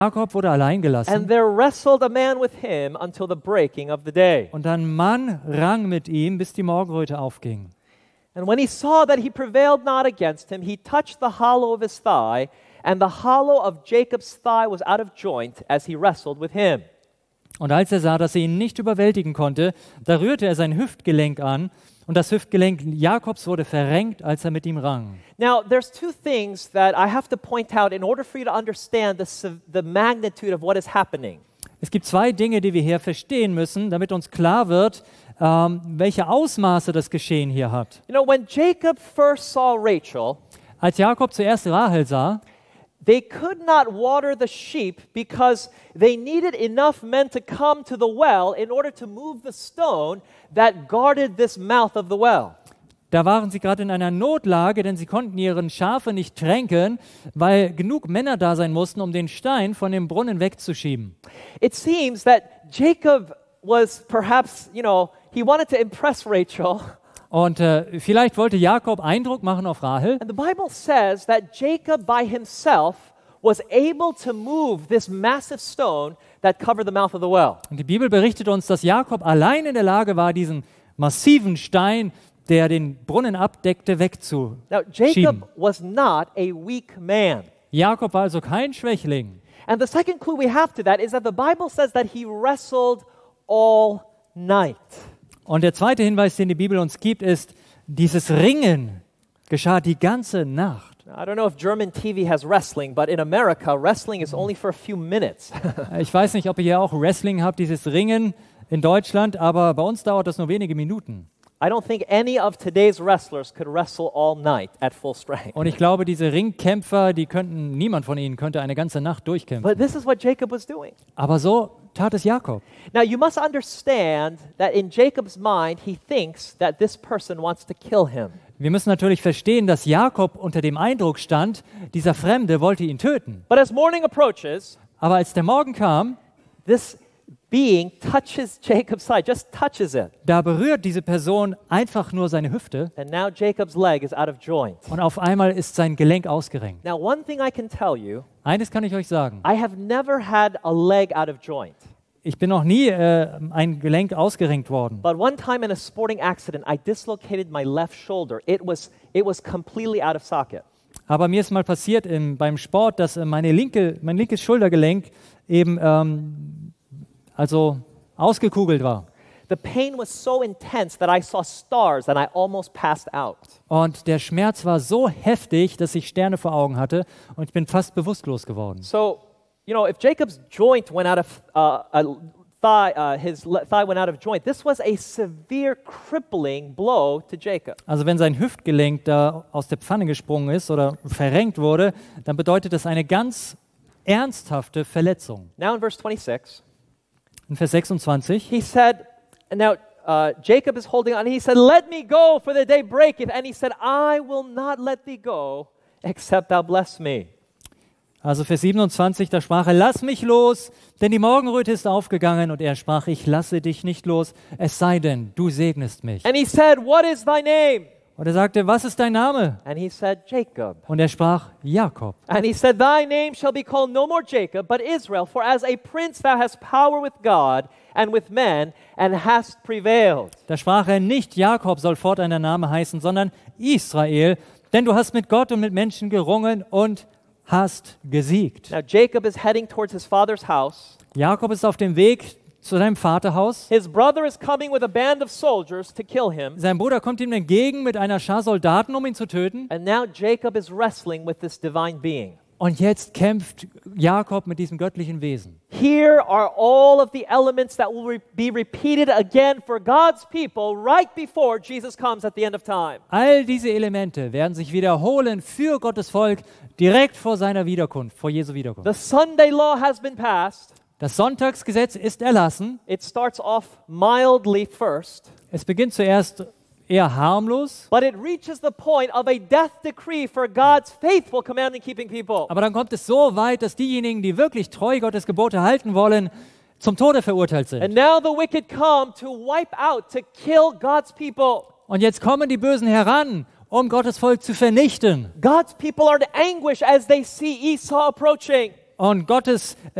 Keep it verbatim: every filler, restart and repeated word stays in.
Jakob wurde allein gelassen. And there wrestled a man with him until the breaking of the day. Und ein Mann rang mit ihm, bis die Morgenröte aufging. And when he saw that he prevailed not against him, he touched the hollow of his thigh, and the hollow of Jacob's thigh was out of joint as he wrestled with him. Und als er sah, dass er ihn nicht überwältigen konnte, da rührte er sein Hüftgelenk an, und das Hüftgelenk Jakobs wurde verrenkt, als er mit ihm rang. Now, there's two things that I have to point out in order for you to understand the, the magnitude of what is happening. Es gibt zwei Dinge, die wir hier verstehen müssen, damit uns klar wird, ähm, welche Ausmaße das Geschehen hier hat. You know, when Jacob first saw Rachel, als Jakob zuerst Rahel sah, they could not water the sheep because they needed enough men to come to the well in order to move the stone that guarded this mouth of the well. Da waren sie gerade in einer Notlage, denn sie konnten ihren Schafe nicht tränken, weil genug Männer da sein mussten, um den Stein von dem Brunnen wegzuschieben. It seems that Jacob was perhaps, you know, he wanted to impress Rachel. Und äh, vielleicht wollte Jakob Eindruck machen auf Rahel. And the Bible says that Jacob by himself was able to move this massive stone that covered the mouth of the well. Und die Bibel berichtet uns, dass Jakob allein in der Lage war, diesen massiven Stein, der den Brunnen abdeckte, wegzuschieben. Now Jacob was not a weak man. Jakob war also kein Schwächling. And the second clue we have to that is that the Bible says that he wrestled all night. Und der zweite Hinweis, den die Bibel uns gibt, ist, dieses Ringen geschah die ganze Nacht. I don't know if German T V has wrestling, but in America, wrestling is only for a few minutes. Ich weiß nicht, ob ihr hier auch Wrestling habt, dieses Ringen in Deutschland, aber bei uns dauert das nur wenige Minuten. I don't think any of today's wrestlers could wrestle all night at full strength. Und ich glaube, diese Ringkämpfer, die könnten, niemand von ihnen könnte eine ganze Nacht durchkämpfen. But this is what Jacob was doing. Aber so tat es Jakob. Now you must understand that in Jacob's mind, he thinks that this person wants to kill him. Wir müssen natürlich verstehen, dass Jakob unter dem Eindruck stand, dieser Fremde wollte ihn töten. But as morning approaches, aber als der Morgen kam, this being touches Jacob's side, just touches it. Da berührt diese Person einfach nur seine Hüfte. And now Jacob's leg is out of joint. Und auf einmal ist sein Gelenk ausgerenkt. Now one thing I can tell you, eines kann ich euch sagen. I have never had a leg out of joint. Ich bin noch nie äh, ein Gelenk ausgerenkt worden. But one time in a sporting accident, I dislocated my left shoulder. It was it was completely out of socket. Aber mir ist mal passiert im, beim Sport, dass äh, meine linke, mein linkes Schultergelenk eben ähm, also ausgekugelt war. The pain was so intense that I saw stars and I almost passed out. Und der Schmerz war so heftig, dass ich Sterne vor Augen hatte und ich bin fast bewusstlos geworden. So, you know, if Jacob's joint went out of uh, a thigh, uh, his thigh went out of joint, this was a severe crippling blow to Jacob. Also wenn sein Hüftgelenk da aus der Pfanne gesprungen ist oder verrenkt wurde, dann bedeutet das eine ganz ernsthafte Verletzung. Now in verse twenty-six. In Vers sechsundzwanzig. He said, and now uh, Jacob is holding on. He said, "Let me go, for the day breaketh." And he said, "I will not let thee go, except thou bless me." Also Vers siebenundzwanzig, da sprach er, lass mich los, denn die Morgenröte ist aufgegangen. Und er sprach, ich lasse dich nicht los, es sei denn, du segnest mich. And he said, "What is thy name?" Und er sagte, was ist dein Name? And he said, "Jacob." Und er sprach, Jakob. And he said, "Thy name shall be called no more Jacob, but Israel, for as a prince thou hast power with God and with men, and hast prevailed." Da sprach er, nicht Jakob soll fortan der Name heißen, sondern Israel, denn du hast mit Gott und mit Menschen gerungen und hast gesiegt. Now Jacob is heading towards his father's house. Jakob ist auf dem Weg zu seinem Vaterhaus. His brother is coming with a band of soldiers to kill him. Sein Bruder kommt ihm entgegen mit einer Schar Soldaten, um ihn zu töten. And now Jacob is wrestling with this divine being. Und jetzt kämpft Jakob mit diesem göttlichen Wesen. Here are all of the elements that will re- be repeated again for God's people right before Jesus comes at the end of time. All diese Elemente werden sich wiederholen für Gottes Volk direkt vor seiner Wiederkunft, vor Jesu Wiederkunft. The Sunday law has been passed. Das Sonntagsgesetz ist erlassen. It starts off mildly first. Es beginnt zuerst eher harmlos. But it reaches the point of a death decree for God's faithful commandment-keeping people. Aber dann kommt es so weit, dass diejenigen, die wirklich treu Gottes Gebote halten wollen, zum Tode verurteilt sind. And now the wicked come to wipe out, to kill God's people. Und jetzt kommen die Bösen heran, um Gottes Volk zu vernichten. God's people are in anguish as they see Esau approaching. Und Gottes